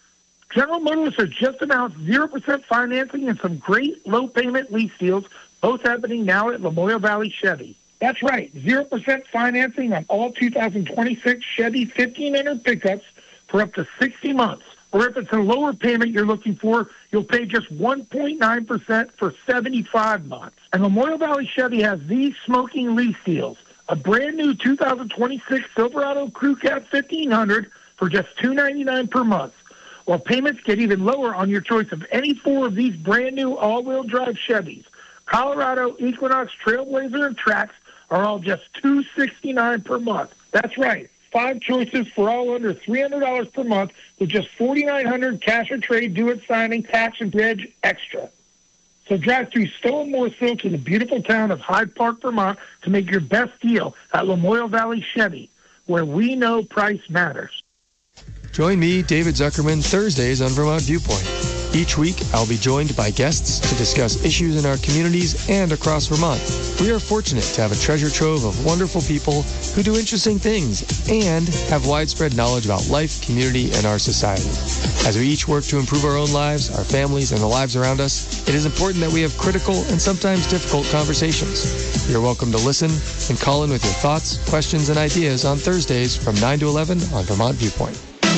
General Motors has just announced 0% financing and some great low-payment lease deals, both happening now at Lamoille Valley Chevy. That's right, 0% financing on all 2026 Chevy 1500 pickups for up to 60 months. Or if it's a lower payment you're looking for, you'll pay just 1.9% for 75 months. And Lamoille Valley Chevy has these smoking lease deals. A brand new 2026 Silverado Crew Cab 1500 for just $299 per month. While payments get even lower on your choice of any four of these brand new all-wheel drive Chevys. Colorado, Equinox, Trailblazer, and Trax are all just $269 per month. That's right. 5 choices for all under $300 per month with just $4,900 cash or trade, do it signing, tax and reg extra. So drive through Stowe and Morrisville to the beautiful town of Hyde Park, Vermont to make your best deal at Lamoille Valley Chevy, where we know price matters. Join me, David Zuckerman, Thursdays on Vermont Viewpoint. Each week, I'll be joined by guests to discuss issues in our communities and across Vermont. We are fortunate to have a treasure trove of wonderful people who do interesting things and have widespread knowledge about life, community, and our society. As we each work to improve our own lives, our families, and the lives around us, it is important that we have critical and sometimes difficult conversations. You're welcome to listen and call in with your thoughts, questions, and ideas on Thursdays from 9 to 11 on Vermont Viewpoint.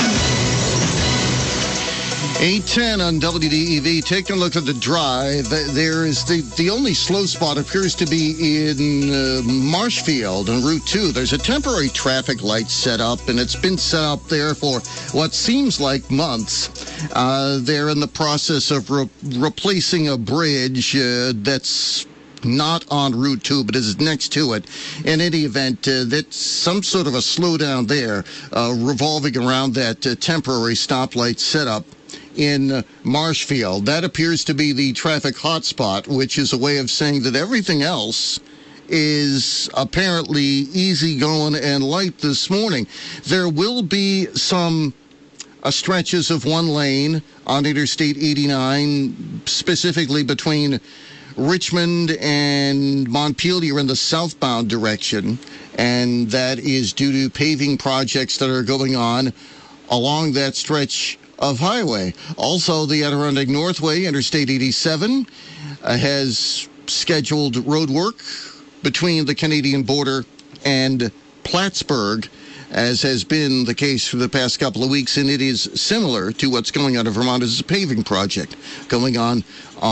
8:10 on WDEV. Taking a look at the drive, there is the only slow spot appears to be in Marshfield on Route 2. There's a temporary traffic light set up, and it's been set up there for what seems like months. They're in the process of replacing a bridge that's not on Route 2, but is next to it. In any event, that's some sort of a slowdown there, revolving around that temporary stoplight setup in Marshfield. That appears to be the traffic hotspot, which is a way of saying that everything else is apparently easy going and light this morning. There will be some stretches of one lane on Interstate 89, specifically between Richmond and Montpelier in the southbound direction, and that is due to paving projects that are going on along that stretch of highway. Also, the Adirondack Northway, Interstate 87, has scheduled road work between the Canadian border and Plattsburgh, as has been the case for the past couple of weeks, and it is similar to what's going on in Vermont as a paving project going on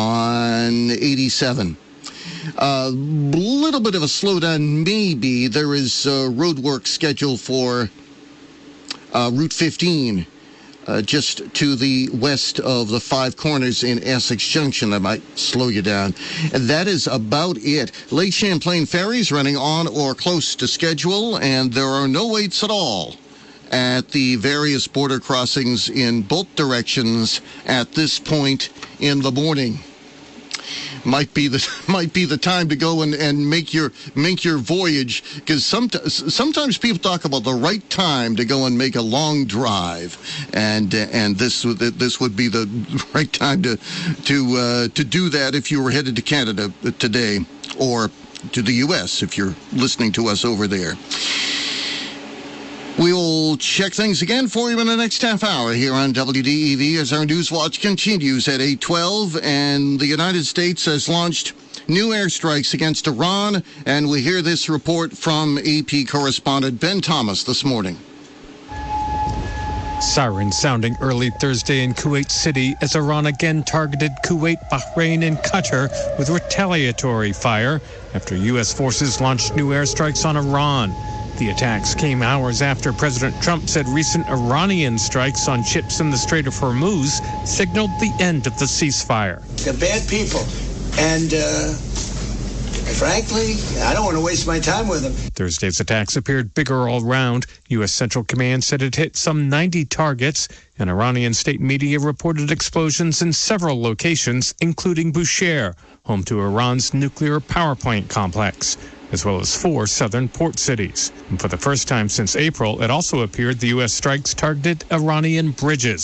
87. A little bit of a slowdown, maybe. There is road work scheduled for Route 15, just to the west of the Five Corners in Essex Junction. That might slow you down. And that is about it. Lake Champlain ferries running on or close to schedule, and there are no waits at all at the various border crossings in both directions at this point in the morning. Might be the time to go and make your voyage, because sometimes people talk about the right time to go and make a long drive, and this would be the right time to do that if you were headed to Canada today, or to the U.S. if you're listening to us over there. We'll check things again for you in the next half hour here on WDEV as our News Watch continues at 8:12, and the United States has launched new airstrikes against Iran, and we hear this report from AP correspondent Ben Thomas this morning. Sirens sounding early Thursday in Kuwait City as Iran again targeted Kuwait, Bahrain, and Qatar with retaliatory fire after U.S. forces launched new airstrikes on Iran. The attacks came hours after President Trump said recent Iranian strikes on ships in the Strait of Hormuz signaled the end of the ceasefire. They're bad people, and frankly, I don't want to waste my time with them. Thursday's attacks appeared bigger all round. U.S. Central Command said it hit some 90 targets, and Iranian state media reported explosions in several locations, including Bushehr, home to Iran's nuclear power plant complex, as well as 4 southern port cities. And for the first time since April, it also appeared the U.S. strikes targeted Iranian bridges.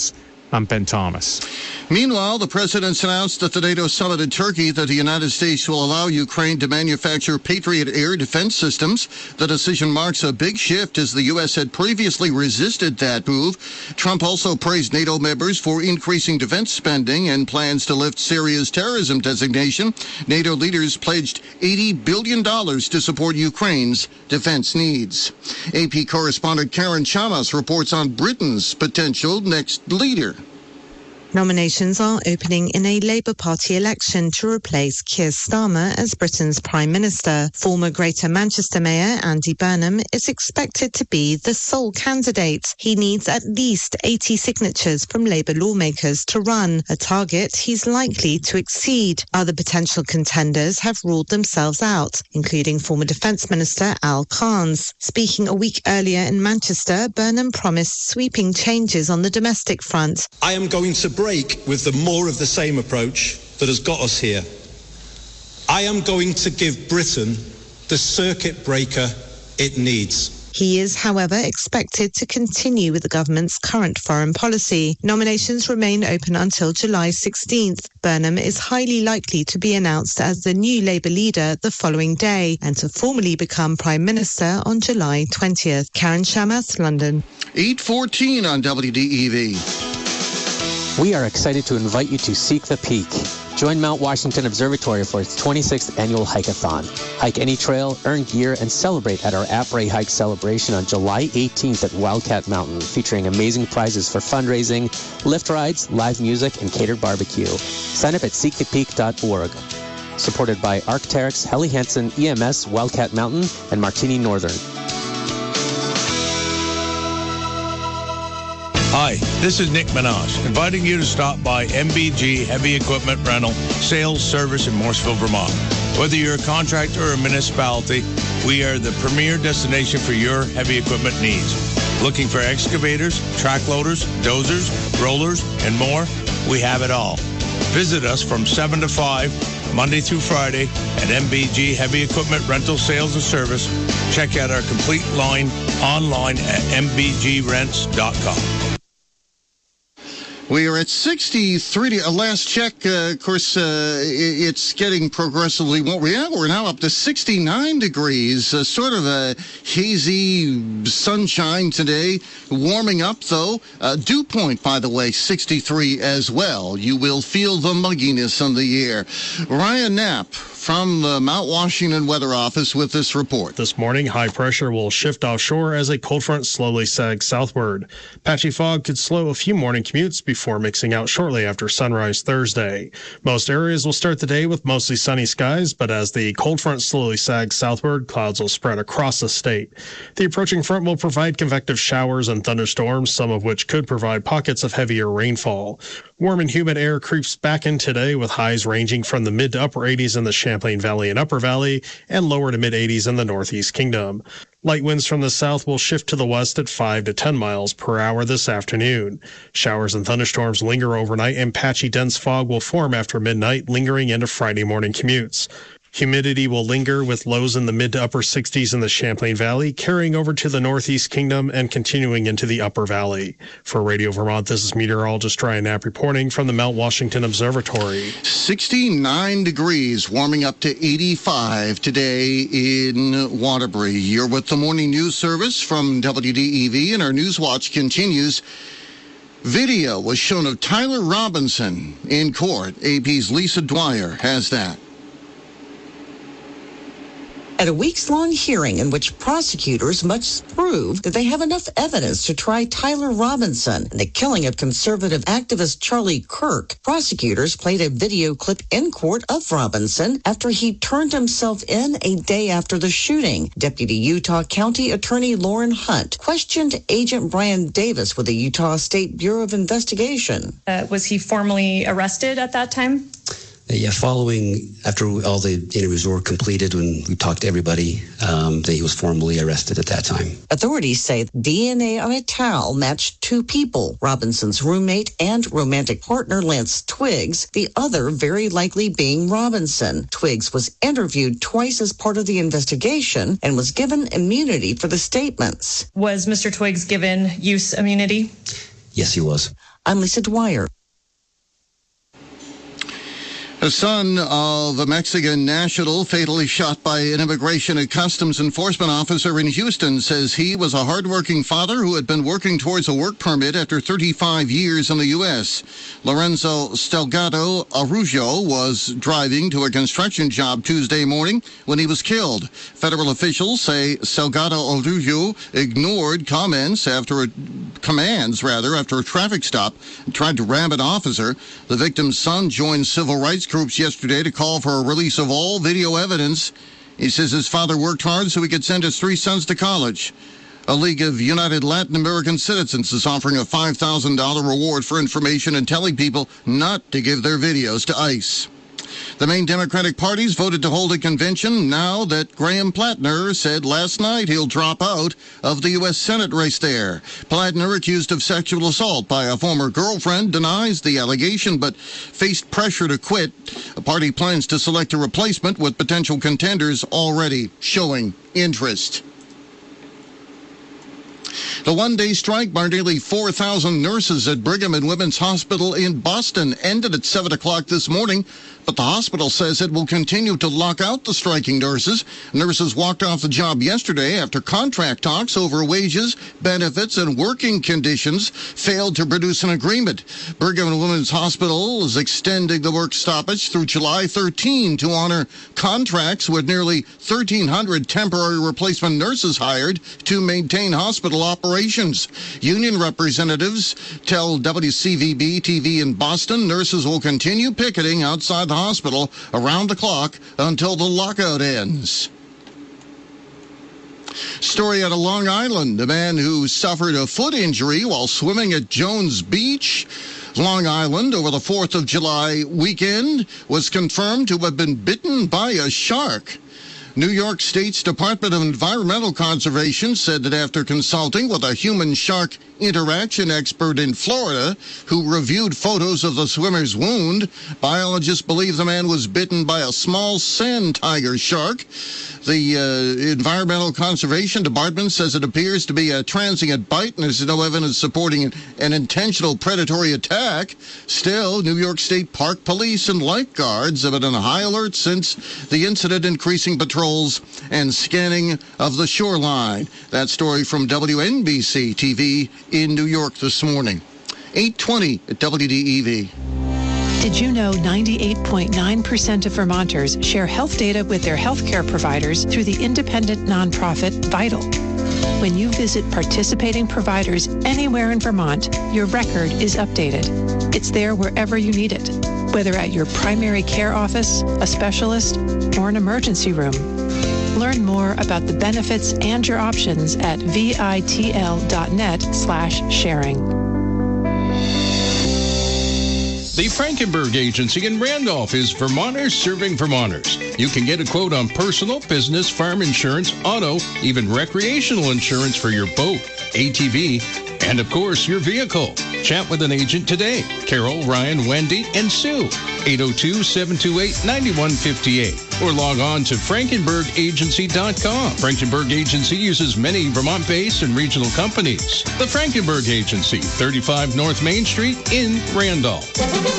I'm Ben Thomas. Meanwhile, the president's announced at the NATO summit in Turkey that the United States will allow Ukraine to manufacture Patriot air defense systems. The decision marks a big shift as the U.S. had previously resisted that move. Trump also praised NATO members for increasing defense spending and plans to lift Syria's terrorism designation. NATO leaders pledged $80 billion to support Ukraine's defense needs. AP correspondent Karen Chamas reports on Britain's potential next leader. Nominations are opening in a Labour Party election to replace Keir Starmer as Britain's Prime Minister. Former Greater Manchester Mayor Andy Burnham is expected to be the sole candidate. He needs at least 80 signatures from Labour lawmakers to run, a target he's likely to exceed. Other potential contenders have ruled themselves out, including former Defence Minister Al Cairns. Speaking a week earlier in Manchester, Burnham promised sweeping changes on the domestic front. I am going to break with the more of the same approach that has got us here. I am going to give Britain the circuit breaker it needs. He is, however, expected to continue with the government's current foreign policy. Nominations remain open until July 16th. Burnham is highly likely to be announced as the new Labour leader the following day and to formally become Prime Minister on July 20th. Karen Chamas, London. 8:14 on WDEV. We are excited to invite you to Seek the Peak. Join Mount Washington Observatory for its 26th annual hike-a-thon. Hike any trail, earn gear, and celebrate at our Après Hike celebration on July 18th at Wildcat Mountain, featuring amazing prizes for fundraising, lift rides, live music, and catered barbecue. Sign up at seekthepeak.org. Supported by Arc'teryx, Helly Hansen, EMS, Wildcat Mountain, and Martini Northern. Hi, this is Nick Minaj, inviting you to stop by MBG Heavy Equipment Rental, Sales Service in Morrisville, Vermont. Whether you're a contractor or a municipality, we are the premier destination for your heavy equipment needs. Looking for excavators, track loaders, dozers, rollers, and more? We have it all. Visit us from 7 to 5, Monday through Friday at MBG Heavy Equipment Rental Sales and Service. Check out our complete line online at mbgrents.com. We are at 63. Last check, of course, it's getting progressively warm. We're now up to 69 degrees. Sort of a hazy sunshine today. Warming up, though. Dew point, by the way, 63 as well. You will feel the mugginess on the air. Ryan Knapp from the Mount Washington Weather Office with this report. This morning, high pressure will shift offshore as a cold front slowly sags southward. Patchy fog could slow a few morning commutes before mixing out shortly after sunrise Thursday. Most areas will start the day with mostly sunny skies, but as the cold front slowly sags southward, clouds will spread across the state. The approaching front will provide convective showers and thunderstorms, some of which could provide pockets of heavier rainfall. Warm and humid air creeps back in today with highs ranging from the mid to upper 80s in the Champlain Valley and Upper Valley and lower to mid 80s in the Northeast Kingdom. Light winds from the south will shift to the west at 5 to 10 miles per hour this afternoon. Showers and thunderstorms linger overnight and patchy dense fog will form after midnight, lingering into Friday morning commutes. Humidity will linger with lows in the mid to upper 60s in the Champlain Valley, carrying over to the Northeast Kingdom and continuing into the Upper Valley. For Radio Vermont, this is meteorologist Ryan Knapp reporting from the Mount Washington Observatory. 69 degrees, warming up to 85 today in Waterbury. You're with the Morning News Service from WDEV, and our News Watch continues. Video was shown of Tyler Robinson in court. AP's Lisa Dwyer has that. At a weeks-long hearing in which prosecutors must prove that they have enough evidence to try Tyler Robinson and the killing of conservative activist Charlie Kirk, prosecutors played a video clip in court of Robinson after he turned himself in a day after the shooting. Deputy Utah County Attorney Lauren Hunt questioned Agent Brian Davis with the Utah State Bureau of Investigation. Was he formally arrested at that time? Yeah, after all the interviews were completed, when we talked to everybody, that he was formally arrested at that time. Authorities say DNA on a towel matched two people, Robinson's roommate and romantic partner Lance Twiggs, the other very likely being Robinson. Twiggs was interviewed twice as part of the investigation and was given immunity for the statements. Was Mr. Twiggs given use immunity? Yes, he was. I'm Lisa Dwyer. The son of a Mexican national fatally shot by an Immigration and Customs Enforcement officer in Houston says he was a hardworking father who had been working towards a work permit after 35 years in the U.S. Lorenzo Stelgado Araujo was driving to a construction job Tuesday morning when he was killed. Federal officials say Stelgado Araujo ignored commands after a traffic stop and tried to ram an officer. The victim's son joined civil rights groups yesterday to call for a release of all video evidence. He says his father worked hard so he could send his 3 sons to college. A League of United Latin American Citizens is offering a $5,000 reward for information and telling people not to give their videos to ICE. The main Democratic parties voted to hold a convention now that Graham Plattner said last night he'll drop out of the U.S. Senate race there. Plattner, accused of sexual assault by a former girlfriend, denies the allegation but faced pressure to quit. The party plans to select a replacement with potential contenders already showing interest. The one-day strike by nearly 4,000 nurses at Brigham and Women's Hospital in Boston ended at 7 o'clock this morning, but the hospital says it will continue to lock out the striking nurses. Nurses walked off the job yesterday after contract talks over wages, benefits, and working conditions failed to produce an agreement. Brigham and Women's Hospital is extending the work stoppage through July 13 to honor contracts with nearly 1,300 temporary replacement nurses hired to maintain hospital operations. Union representatives tell WCVB-TV in Boston nurses will continue picketing outside the hospital around the clock until the lockout ends. Story out of Long Island. A man who suffered a foot injury while swimming at Jones Beach, Long Island, over the 4th of July weekend was confirmed to have been bitten by a shark. New York State's Department of Environmental Conservation said that after consulting with a human-shark interaction expert in Florida who reviewed photos of the swimmer's wound, biologists believe the man was bitten by a small sand tiger shark. The Environmental Conservation Department says it appears to be a transient bite and there's no evidence supporting an intentional predatory attack. Still, New York State Park Police and lifeguards have been on high alert since the incident, increasing patrols and scanning of the shoreline. That story from WNBC TV in New York this morning. 8:20 at WDEV. Did you know 98.9% of Vermonters share health data with their healthcare providers through the independent nonprofit Vital? When you visit participating providers anywhere in Vermont, your record is updated. It's there wherever you need it, whether at your primary care office, a specialist, or an emergency room. Learn more about the benefits and your options at vitl.net/sharing. The Frankenberg Agency in Randolph is Vermonters serving Vermonters. You can get a quote on personal, business, farm insurance, auto, even recreational insurance for your boat, ATV, and of course your vehicle. Chat with an agent today. Carol, Ryan, Wendy, and Sue. 802-728-9158. Or log on to frankenbergagency.com. Frankenberg Agency uses many Vermont-based and regional companies. The Frankenberg Agency, 35 North Main Street in Randolph.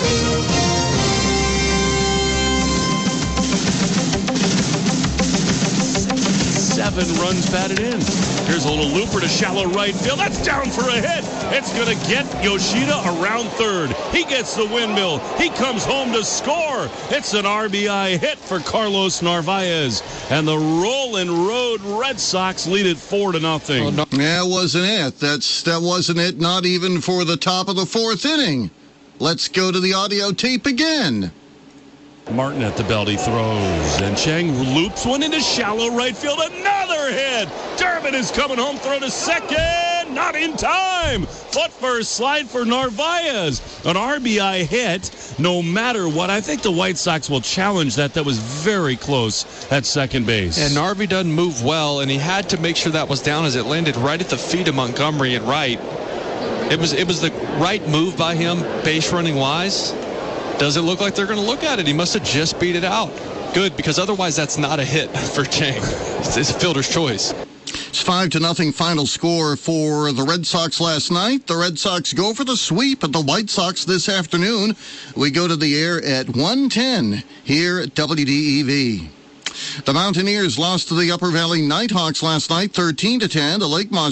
7 runs batted in. Here's a little looper to shallow right field. That's down for a hit. It's going to get Yoshida around third. He gets the windmill. He comes home to score. It's an RBI hit for Carlos Narvaez. And the Rolling Road Red Sox lead it 4-0. That wasn't it. That wasn't it, not even for the top of the 4th inning. Let's go to the audio tape again. Martin at the belt, he throws, and Chang loops one into shallow right field. Another hit. Durbin is coming home, throw to second, not in time. Foot first, slide for Narvaez. An RBI hit, no matter what. I think the White Sox will challenge that. That was very close at second base. And Narvi doesn't move well, and he had to make sure that was down as it landed right at the feet of Montgomery and right. It was the right move by him, base running wise. Does it look like they're going to look at it? He must have just beat it out. Good, because otherwise that's not a hit for Chang. It's his fielder's choice. It's 5-0 final score for the Red Sox last night. The Red Sox go for the sweep at the White Sox this afternoon. We go to the air at 1:10 here at WDEV. The Mountaineers lost to the Upper Valley Nighthawks last night, 13-10. The Lake Monsters